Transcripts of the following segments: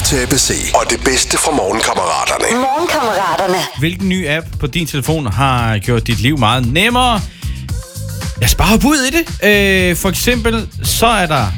til ABC og det bedste fra Morgenkammeraterne. Morgenkammeraterne. Hvilken ny app på din telefon har gjort dit liv meget nemmere? Jeg sparer bud i det. For eksempel, så er der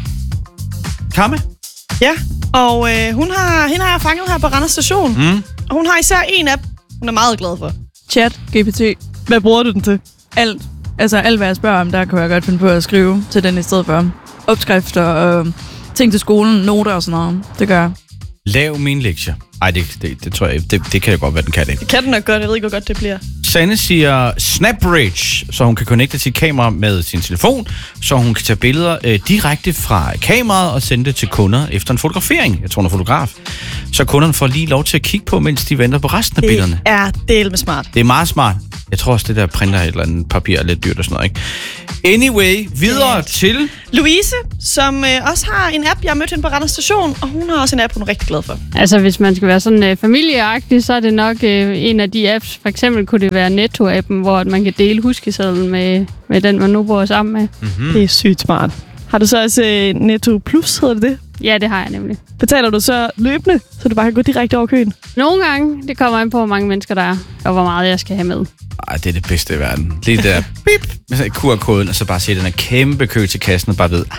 Kamme. Ja, og hende har jeg fanget her på Randers Station. Og hun har især en app, hun er meget glad for. Chat, GPT. Hvad bruger du den til? Alt. Altså alt, hvad jeg spørger om, der kan jeg godt finde på at skrive til den i stedet for. Opskrifter og ting til skolen, noter og sådan noget. Det gør jeg. Lav mine lektier. Ej, det tror jeg, det kan jo godt være, den kan det. Det kan den nok godt, jeg ved ikke, hvor godt det bliver. Sanne siger SnapBridge, så hun kan connecte sit kamera med sin telefon, så hun kan tage billeder direkte fra kameraet og sende det til kunder efter en fotografering. Jeg tror, hun er fotograf. Så kunderne får lige lov til at kigge på, mens de venter på resten af billederne. Det er del med smart. Det er meget smart. Jeg tror også, det der printer et eller andet papir er lidt dyrt og sådan noget, ikke? Anyway, videre til Louise, som også har en app. Jeg har mødt hende på Randers Station, og hun har også en app, hun er rigtig glad for. Altså, hvis man skal være sådan familieagtig, så er det nok en af de apps. For eksempel kunne det være Netto-appen, hvor man kan dele huskesedlen med den, man nu bor sammen med. Mm-hmm. Det er sygt smart. Har du så også Netto Plus, hedder det? Ja, det har jeg nemlig. Betaler du så løbende, så du bare kan gå direkte over køen? Nogle gange. Det kommer an på, hvor mange mennesker der er, og hvor meget jeg skal have med. Ej, det er det bedste i verden. Det der bip med QR-koden, og så bare se den her kæmpe kø til kassen, og bare ved,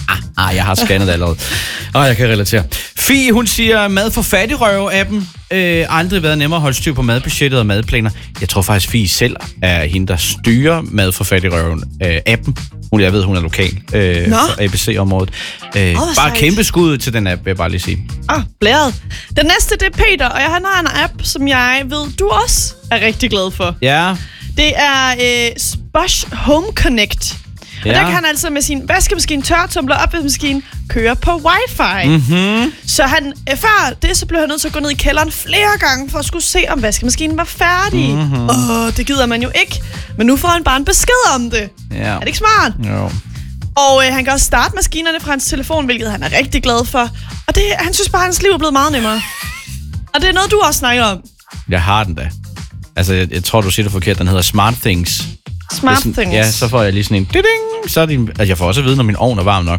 jeg har scannet det allerede. Jeg kan relatere. Fie, hun siger, mad for fattigrøve-appen. Aldrig været nemmere at holde styr på madbudgettet og madplaner. Jeg tror faktisk, Fie selv er hende, der styrer mad for fattigrøven-appen. Jeg ved, hun er lokal for ABC-området. Bare kæmpe skud til den app, vil jeg bare lige sige. Blæret. Den næste, det er Peter, og han har en app, som jeg ved, du også er rigtig glad for. Ja. Det er Bosch Home Connect. Og der kan han altså med sin vaskemaskine, tørretumbler og opvaskemaskine køre på wifi. Mm-hmm. Så før det, så blev han nødt til at gå ned i kælderen flere gange for at skulle se, om vaskemaskinen var færdig. Mm-hmm. Det gider man jo ikke. Men nu får han bare en besked om det. Ja. Er det ikke smart? Jo. Og han kan også starte maskinerne fra hans telefon, hvilket han er rigtig glad for. Og han synes bare, at hans liv er blevet meget nemmere. Og det er noget, du også snakker om. Jeg har den da. Altså, jeg tror, du siger det forkert. Den hedder Smart Things. Smart Things. Ja, så får jeg lige sådan en ding, så er det, altså jeg får også at vide, når min ovn er varm nok.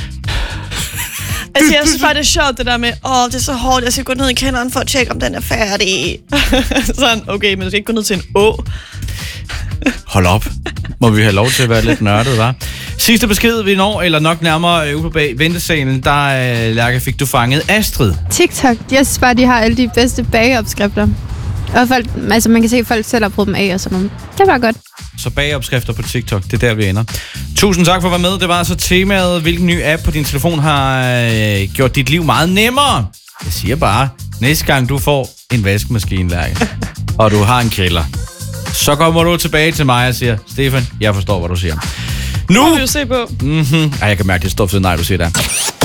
Altså, jeg synes bare, det er sjovt, det der med, det er så hårdt, jeg skal gå ned i kælderen for at tjekke, om den er færdig. Sådan, okay, men du skal ikke gå ned til en å. Hold op. Må vi have lov til at være lidt nørdet, hva'? Sidste besked, vi når, eller nok nærmere ude på ventesalen, der, Lærke, fik du fanget Astrid. TikTok, jeg synes bare, de har alle de bedste bageopskrifter. Og folk, altså man kan se, at folk selv har prøvet dem af og sådan noget. Det var godt. Så bageopskrifter på TikTok, det er der, vi ender. Tusind tak for at være med. Det var altså temaet, hvilken ny app på din telefon har gjort dit liv meget nemmere. Jeg siger bare, næste gang du får en vaskemaskine, Lærke, og du har en kælder, så kommer du tilbage til mig og siger, Stefan, jeg forstår, hvad du siger. Nu! Det må vi jo se på. Jeg kan mærke, det er stoffet, nej, du siger der.